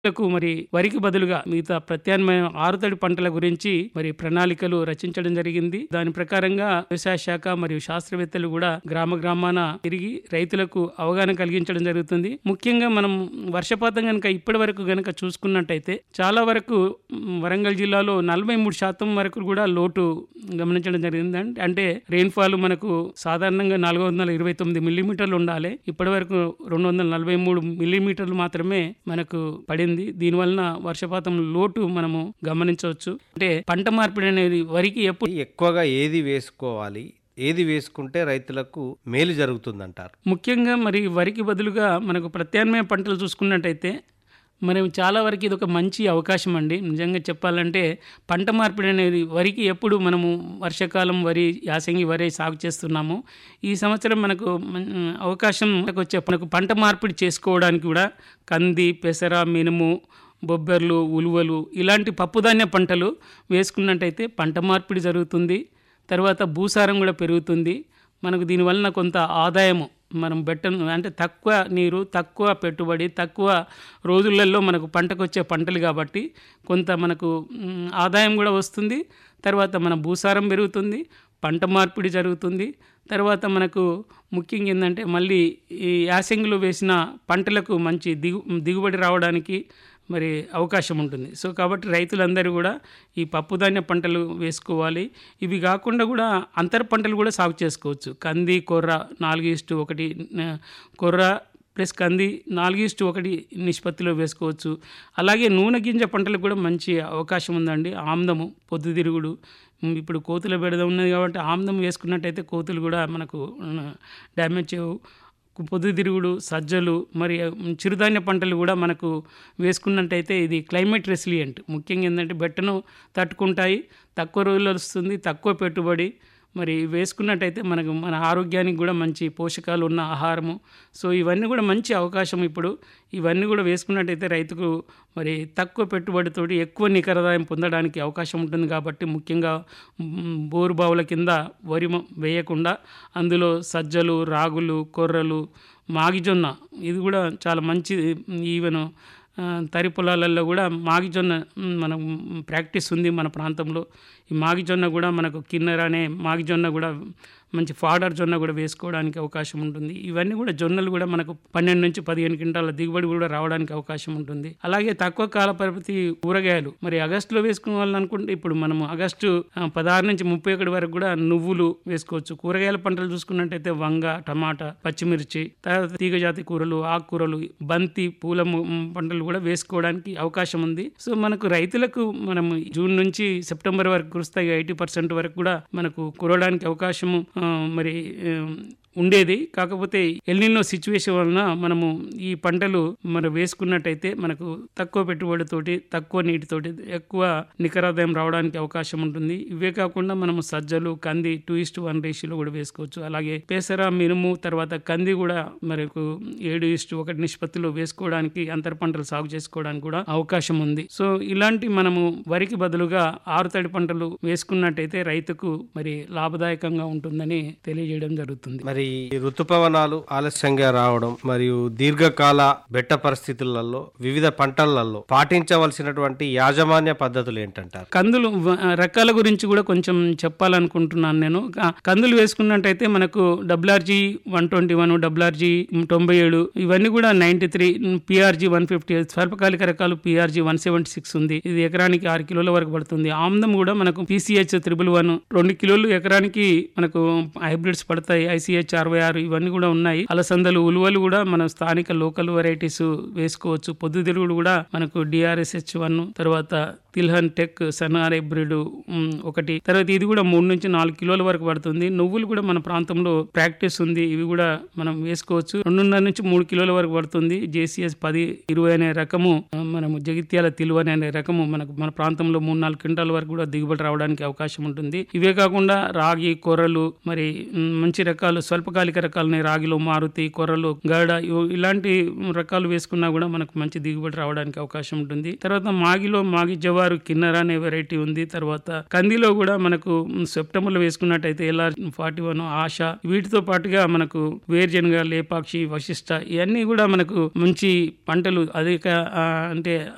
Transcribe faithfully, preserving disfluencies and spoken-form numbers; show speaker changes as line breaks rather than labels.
లకు మరి వరికి బదులుగా మిగతా ప్రత్యామ్నాయ ఆరుతడి పంటల గురించి మరి ప్రణాళికలు రచించడం జరిగింది. దాని ప్రకారంగా వ్యవసాయ శాఖ మరియు శాస్త్రవేత్తలు కూడా గ్రామ గ్రామాన తిరిగి రైతులకు అవగాహన కలిగించడం జరుగుతుంది. ముఖ్యంగా మనం వర్షపాతం గనక ఇప్పటి వరకు గనక చూసుకున్నట్టయితే చాలా వరకు మ్, వరంగల్ జిల్లాలో నలభై మూడు శాతం వరకు కూడా లోటు గమనించడం జరిగింది. అంటే- అంటే రెయిన్ఫాల్ మనకు సాధారణంగా నాలుగు వందల ఇరవై తొమ్మిది మిల్లీమీటర్లు ఉండాలి. ఇప్పటి వరకు రెండు వందల నలభై మూడు మిల్లీమీటర్లు మాత్రమే మనకు పడింది. దీనివలన వర్షపాతం లోటు మనము గమనించవచ్చు. అంటే పంట మార్పిడి అనేది వరికి ఎప్పుడు
ఎక్కువగా ఏది వేసుకోవాలి, ఏది వేసుకుంటే రైతులకు మేలు జరుగుతుందంటారు?
ముఖ్యంగా మరి వరికి బదులుగా మనకు ప్రత్యామ్నాయ పంటలు చూసుకున్నట్టయితే మనం చాలా వరకు ఇది ఒక మంచి అవకాశం అండి. నిజంగా చెప్పాలంటే పంట మార్పిడి అనేది వరికి ఎప్పుడు మనము వర్షాకాలం వరి, యాసంగి వరి సాగు చేస్తున్నాము. ఈ సంవత్సరం మనకు మన్- అవకాశం మనకు వచ్చే మనకు పంట మార్పిడి చేసుకోవడానికి కూడా కంది, పెసర, మినుము, బొబ్బర్లు, ఉలువలు ఇలాంటి పప్పుధాన్య పంటలు వేసుకున్నట్టయితే పంట మార్పిడి జరుగుతుంది. తర్వాత భూసారం కూడా పెరుగుతుంది. మనకు దీనివలన కొంత ఆదాయము మనం బెట్టను అంటే తక్కువ నీరు, తక్కువ పెట్టుబడి, తక్కువ రోజులలో మనకు పంటకు వచ్చే పంటలు కాబట్టి కొంత మనకు మ్, ఆదాయం కూడా వస్తుంది. తర్వాత మన భూసారం పెరుగుతుంది, పంట మార్పిడి జరుగుతుంది. తర్వాత మనకు ముఖ్యంగా ఏంటంటే మళ్ళీ ఈ యాసంగిలో వేసిన పంటలకు మంచి దిగు దిగుబడి రావడానికి మరి అవకాశం ఉంటుంది. సో కాబట్టి రైతులందరూ కూడా ఈ పప్పుధాన్య పంటలు వేసుకోవాలి. ఇవి కాకుండా కూడా అంతర పంటలు కూడా సాగు చేసుకోవచ్చు. కంది, కొర్ర నాలుగు ఇస్టు ఒకటి కొర్ర ప్లస్ కంది నాలుగు ఇస్టు ఒకటి నిష్పత్తిలో వేసుకోవచ్చు. అలాగే నూనె గింజ పంటలకు కూడా మంచి అవకాశం ఉందండి. ఆమ్దము, పొద్దుతిరుగుడు, ఉమ్, ఇప్పుడు కోతుల బెడద ఉన్నది కాబట్టి ఆమ్దం వేసుకున్నట్టయితే కోతులు కూడా మనకు డ్యామేజ్ చేయవు. పొద్దుతిరుగుడు, సజ్జలు మరి ఉమ్, చిరుధాన్య పంటలు కూడా మనకు వేసుకున్నట్టయితే ఇది క్లైమేట్ రెసిలియంట్. ముఖ్యంగా ఏంటంటే బెట్టను తట్టుకుంటాయి, తక్కువ రోజులు వస్తుంది, తక్కువ పెట్టుబడి. మరి వేసుకున్నట్టయితే మనకు మన ఆరోగ్యానికి కూడా మంచి పోషకాలు ఉన్న ఆహారము. సో ఇవన్నీ కూడా మంచి అవకాశం. ఇప్పుడు ఇవన్నీ కూడా వేసుకున్నట్టయితే రైతుకు మరి తక్కువ పెట్టుబడితోటి ఎక్కువ నికరాదాయం పొందడానికి అవకాశం ఉంటుంది. కాబట్టి ముఖ్యంగా మ్, బోరు బావుల కింద వరి మ- వేయకుండా అందులో సజ్జలు, రాగులు, కొర్రలు, మాగిజొన్న ఇది కూడా చాలా మంచి ఈవెన్ ఆ, తరి పొలాలలో కూడా మాగిజొన్న మ్, మనం ప్రాక్టీస్ ఉంది మన ప్రాంతంలో. ఈ మాగిజొన్న కూడా మనకు కిన్నెర అనే మాగిజొన్న కూడా మంచి ఫాడర్ జొన్న కూడా వేసుకోవడానికి అవకాశం ఉంటుంది. ఇవన్నీ కూడా జొన్నలు కూడా మనకు పన్నెండు నుంచి పదిహేను క్వింటాల దిగుబడి కూడా రావడానికి అవకాశం ఉంటుంది. అలాగే తక్కువ కాల పరిమితి కూరగాయలు మరి ఆగస్టులో వేసుకోవాలనుకుంటే ఇప్పుడు మనము ఆగస్టు ఆ, పదహారు నుంచి ముప్పై ఒకటి వరకు కూడా నువ్వులు వేసుకోవచ్చు. కూరగాయల పంటలు చూసుకున్నట్టయితే వంగ, టమాటా, పచ్చిమిర్చి, తర్వాత తీగజాతి కూరలు, ఆకుకూరలు, బంతి, పూల ము- పంటలు కూడా వేసుకోవడానికి అవకాశం ఉంది. సో మనకు రైతులకు మనం జూన్ నుంచి సెప్టెంబర్ వరకు కురుస్తాయి. ఎయిటీ పర్సెంట్ వరకు కూడా మనకు కురవడానికి అవకాశము ఆ, మరి ఆ, ఉండేది. కాకపోతే ఎల్నినో సిచ్యువేషన్ వలన మనము ఈ పంటలు మరి వేసుకున్నట్టయితే మనకు తక్కువ పెట్టుబడితోటి, తక్కువ నీటితోటి ఎక్కువ నికరాదాయం రావడానికి అవకాశం ఉంటుంది. ఇవే కాకుండా మనము సజ్జలు, కంది టూ ఇస్ట్ వన్ రేషియోలో కూడా వేసుకోవచ్చు. అలాగే పెసర, మినుము, తర్వాత కంది కూడా మనకు ఏడు ఇస్ట్ ఒకటి నిష్పత్తిలో వేసుకోవడానికి, అంతర పంటలు సాగు చేసుకోవడానికి కూడా అవకాశం ఉంది. సో ఇలాంటి మనము వరికి బదులుగా ఆరుతడి పంటలు వేసుకున్నట్టయితే రైతుకు మరి లాభదాయకంగా ఉంటుందని తెలియజేయడం జరుగుతుంది.
మరి ఈ ఋతుపవనాలు ఆలస్యంగా రావడం మరియు దీర్ఘకాల బెట్ట పరిస్థితులలో వివిధ పంటలలో పాటించవలసినటువంటి యాజమాన్య పద్ధతులు ఏంటంటారు?
కందులు వ- రకాల గురించి కూడా కొంచెం చెప్పాలనుకుంటున్నాను నేను. క- కందులు వేసుకున్నట్టయితే మనకు WRG one twenty one, WRG తొంభై ఏడు, ఇవన్నీ కూడా ninety three, PRG one fifty, స్వల్పకాలిక రకాలు పిఆర్జీ వన్ సెవెంటీ సిక్స్ ఉంది. ఇది ఎకరానికి ఆరు కిలోల వరకు పడుతుంది. ఆమ్దం కూడా మనకు పీసీహెచ్ త్రిబుల్ వన్ రెండు కిలోలు ఎకరానికి మనకు హైబ్రిడ్స్ పడతాయి. ఐసీహెచ్ అరవై ఆరు ఇవన్నీ కూడా ఉన్నాయి. అలసందలు, ఉలువలు కూడా మన స్థానిక లోకల్ వెరైటీస్ వేసుకోవచ్చు. పొద్దుతిరుగుడు కూడా మనకు డిఆర్ఎస్హెచ్ వన్, తర్వాత తిల్హన్ టెక్ సనార్ హైబ్రిడ్ ఉమ్, ఒకటి, తర్వాత ఇది కూడా మూడు నుంచి నాలుగు కిలోల వరకు పడుతుంది. నువ్వులు కూడా మన ప్రాంతంలో ప్రాక్టీస్ ఉంది. ఇవి కూడా మనం వేసుకోవచ్చు. రెండున్నర నుంచి మూడు కిలోల వరకు పడుతుంది. జేసీఎస్ పది ఇరవై అనే రకము ఆ, మనము జగిత్యాల తిలువని అనే రకము మనకు మన ప్రాంతంలో మూడు నాలుగు క్వింటాల వరకు కూడా దిగుబడి రావడానికి అవకాశం ఉంటుంది. ఇవే కాకుండా రాగి, కొర్రలు, మరి ఉమ్, మంచి రకాలు స్వల్పకాలిక రకాలని రాగిలో మారుతి, కొర్రలు, గడ ఇవ- ఇలాంటి రకాలు వేసుకున్నా కూడా మనకు మంచి దిగుబడి రావడానికి అవకాశం ఉంటుంది. తర్వాత మాగిలో మాగి జవారు, కిన్నెర అనే వెరైటీ ఉంది. తర్వాత కందిలో కూడా మనకు సెప్టెంబర్ లో వేసుకున్నట్టయితే ఎల్ఆర్ ఫార్టీ వన్, ఆశ, వీటితో పాటుగా మనకు వేర్జనగ, లేపాక్షి, వశిష్ట ఇవన్నీ కూడా మనకు మంచి పంటలు అధిక ఆ, అంటే